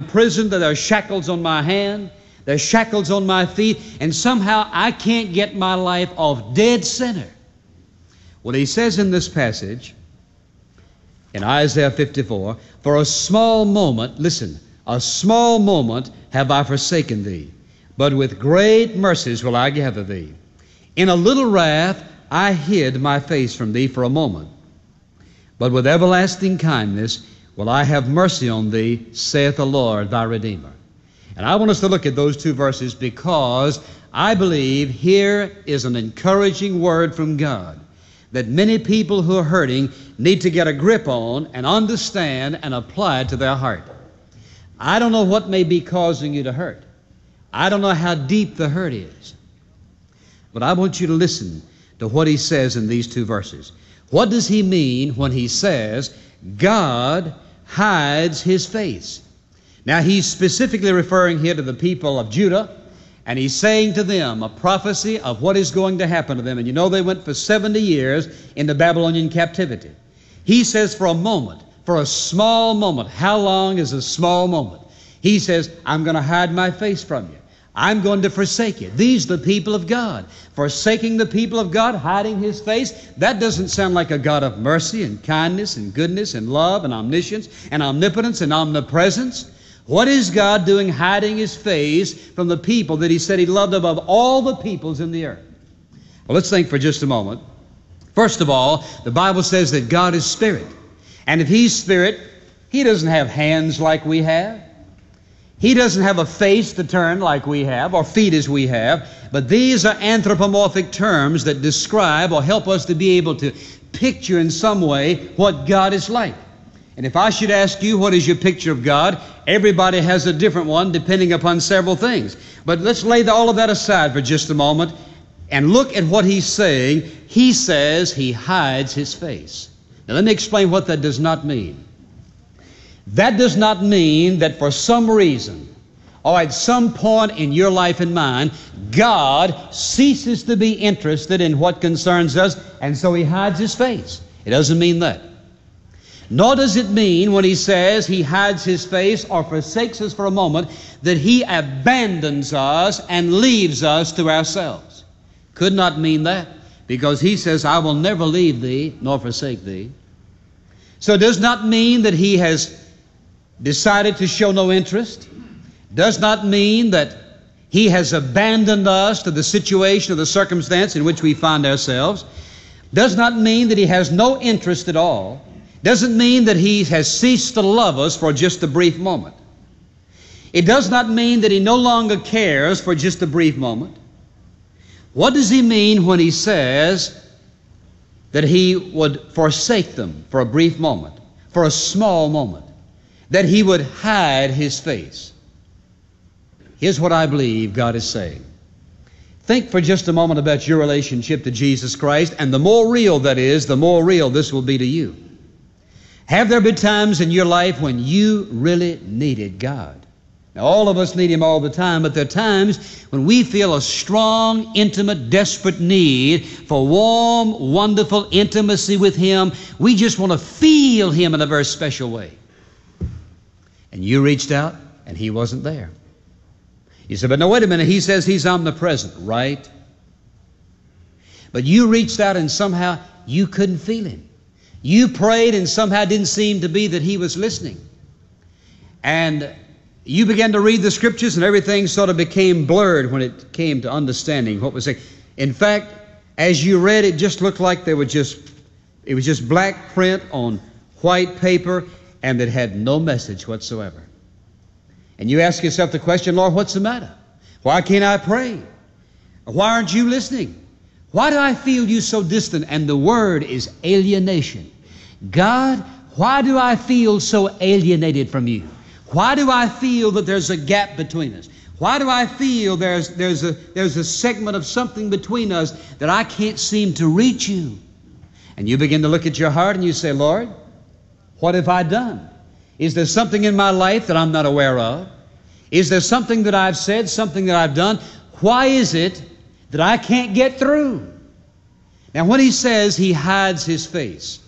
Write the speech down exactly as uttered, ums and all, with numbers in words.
imprisoned, there are shackles on my hand, there are shackles on my feet, and somehow I can't get my life off dead center. Well, he says in this passage, in Isaiah fifty-four, for a small moment, listen, a small moment have I forsaken thee, but with great mercies will I gather thee. In a little wrath I hid my face from thee for a moment, but with everlasting kindness will I have mercy on thee, saith the Lord thy Redeemer. And I want us to look at those two verses because I believe here is an encouraging word from God that many people who are hurting need to get a grip on and understand and apply to their heart. I don't know what may be causing you to hurt. I don't know how deep the hurt is. But I want you to listen to what he says in these two verses. What does he mean when he says God hides his face? Now he's specifically referring here to the people of Judah, and he's saying to them a prophecy of what is going to happen to them. And you know they went for seventy years into Babylonian captivity. He says for a moment, for a small moment. How long is a small moment? He says, I'm going to hide my face from you. I'm going to forsake you. These are the people of God. Forsaking the people of God, hiding his face, that doesn't sound like a God of mercy and kindness and goodness and love and omniscience and omnipotence and omnipresence. What is God doing hiding his face from the people that he said he loved above all the peoples in the earth? Well, let's think for just a moment. First of all, the Bible says that God is spirit. And if he's spirit, he doesn't have hands like we have. He doesn't have a face to turn like we have, or feet as we have. But these are anthropomorphic terms that describe or help us to be able to picture in some way what God is like. And if I should ask you, what is your picture of God? Everybody has a different one depending upon several things. But let's lay all of that aside for just a moment and look at what he's saying. He says he hides his face. Now let me explain what that does not mean. That does not mean that for some reason or at some point in your life and mine, God ceases to be interested in what concerns us, and so he hides his face. It doesn't mean that. Nor does it mean when he says he hides his face or forsakes us for a moment that he abandons us and leaves us to ourselves. Could not mean that, because he says, I will never leave thee nor forsake thee. So it does not mean that he has decided to show no interest. Does not mean that he has abandoned us to the situation or the circumstance in which we find ourselves. Does not mean that he has no interest at all. Doesn't mean that he has ceased to love us for just a brief moment. It does not mean that he no longer cares for just a brief moment. What does he mean when he says that he would forsake them for a brief moment, for a small moment, that he would hide his face? Here's what I believe God is saying. Think for just a moment about your relationship to Jesus Christ, and the more real that is, the more real this will be to you. Have there been times in your life when you really needed God? Now, all of us need him all the time, but there are times when we feel a strong, intimate, desperate need for warm, wonderful intimacy with him. We just want to feel him in a very special way. And you reached out, and he wasn't there. You said, but no, wait a minute, he says he's omnipresent, right? But you reached out, and somehow you couldn't feel him. You prayed, and somehow it didn't seem to be that he was listening. And you began to read the Scriptures, and everything sort of became blurred when it came to understanding what was saying. In fact, as you read, it just looked like there were just, it was just black print on white paper, and it had no message whatsoever. And you ask yourself the question, Lord, what's the matter? Why can't I pray? Why aren't you listening? Why do I feel you so distant? And the word is alienation. God, why do I feel so alienated from you? Why do I feel that there's a gap between us? Why do I feel there's, there's, a, there's a segment of something between us that I can't seem to reach you? And you begin to look at your heart and you say, Lord, what have I done? Is there something in my life that I'm not aware of? Is there something that I've said, something that I've done? Why is it that I can't get through? Now, when he says he hides his face,